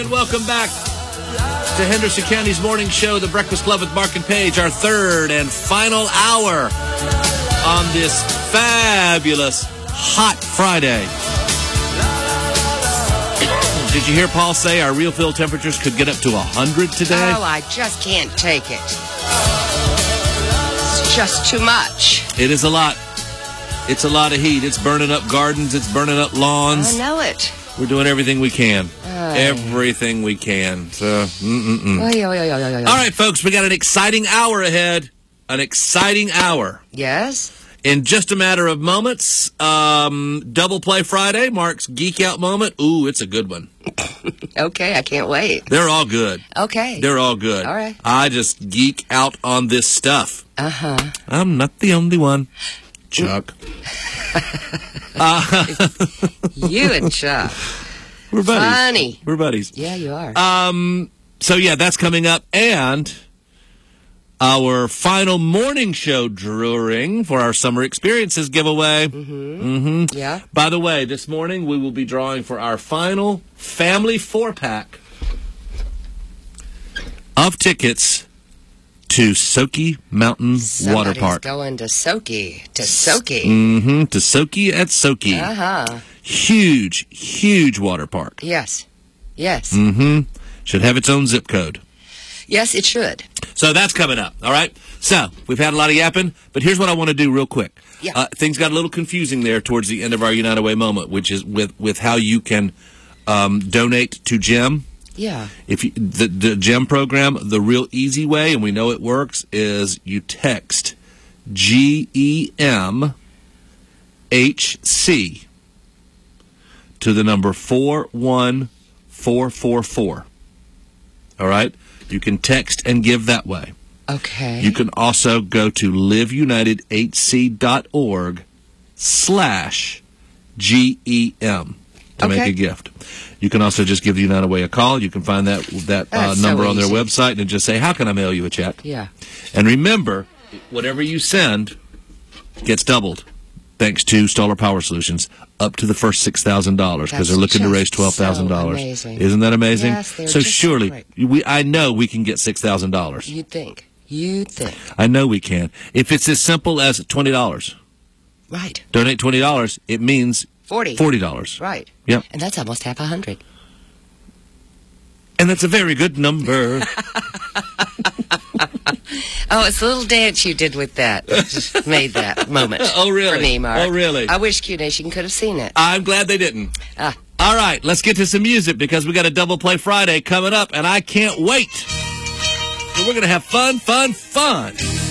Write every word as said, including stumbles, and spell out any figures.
Welcome back to Henderson County's morning show, The Breakfast Club with Mark and Paige, our third and final hour on this fabulous hot Friday. Did you hear Paul say our real feel temperatures could get up to one hundred today? Oh, I just can't take it. It's just too much. It is a lot. It's a lot of heat. It's burning up gardens. It's burning up lawns. I know it. We're doing everything we can. Oh. Everything we can. So, mm-mm-mm. Oy, oy, oy, oy, oy, oy. All right, folks, we got an exciting hour ahead. An exciting hour. Yes? In just a matter of moments, um, Double Play Friday, Mark's Geek Out moment. Ooh, it's a good one. Okay, I can't wait. They're all good. Okay. They're all good. All right. I just geek out on this stuff. Uh-huh. I'm not the only one. Chuck. uh, You and Chuck. We're buddies. Funny. We're buddies. Yeah, you are. Um. So, yeah, that's coming up. And our final morning show drawing for our Summer Experiences giveaway. Mm-hmm. Mm-hmm. Yeah. By the way, this morning we will be drawing for our final family four-pack of tickets to Soaky Mountain Somebody's Water Park. going to Soaky. To Soaky. Mm-hmm. To Soaky at Soaky. Uh-huh. Huge, huge water park. Yes. Yes. Mm-hmm. Should have its own zip code. Yes, it should. So that's coming up, all right? So, we've had a lot of yapping, but here's what I want to do real quick. Yeah. Uh, things got a little confusing there towards the end of our United Way moment, which is with, with how you can um, donate to GEM. Yeah. If you, the, the GEM program, the real easy way, and we know it works, is you text G E M H C to the number four one four four four. All right? You can text and give that way. Okay. You can also go to liveunitedhc.org slash G-E-M to Okay. make a gift. You can also just give the United Way a call. You can find that that uh, That's so number on their easy. website and just say, how can I mail you a check? Yeah. And remember, whatever you send gets doubled. Thanks to Stoller Power Solutions, up to the first six thousand dollars, because they're That's looking to just raise twelve thousand dollars. so amazing. Isn't that amazing? Yes, they're so just so surely, great. we I know we can get six thousand dollars. You'd think. You'd think. I know we can. If it's as simple as twenty dollars, Right. donate twenty dollars, it means Forty. forty dollars. Right. Yep. And that's almost half a hundred. And that's a very good number. Oh, it's a little dance you did with that that just made that moment. Oh, really? For me, Mark. Oh, really? I wish Q Nation could have seen it. I'm glad they didn't. Ah. All right, let's get to some music because we got a Double Play Friday coming up, and I can't wait. So we're going to have fun, fun, fun.